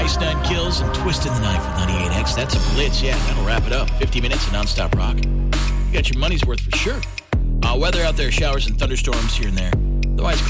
Ice Nine Kills and Twist in the Night from 98X. That's a blitz. Yeah, that'll wrap it up. 50 minutes of nonstop rock. You got your money's worth for sure. Weather out there, showers and thunderstorms here and there. Otherwise,